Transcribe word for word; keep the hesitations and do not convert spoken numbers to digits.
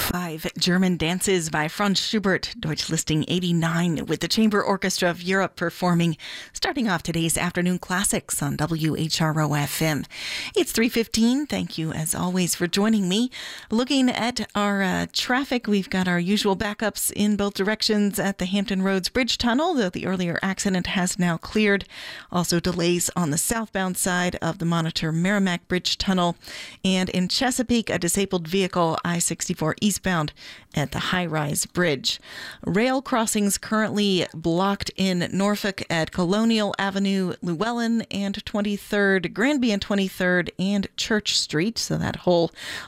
Five German dances by Franz Schubert, Deutschlisting eighty-nine, with the Chamber Orchestra of Europe performing, starting off today's afternoon classics on W H R O F M. It's three fifteen. Thank you, as always, for joining me. Looking at our uh, traffic, we've got our usual backups in both directions at the Hampton Roads Bridge Tunnel, though the earlier accident has now cleared. Also delays on the southbound side of the Monitor Merrimack Bridge Tunnel. And in Chesapeake, a disabled vehicle, I sixty-four eastbound at the High Rise Bridge. Rail crossings currently blocked in Norfolk at Colonial Avenue, Llewellyn and twenty-third, Granby and twenty-third, and Church Street. So that whole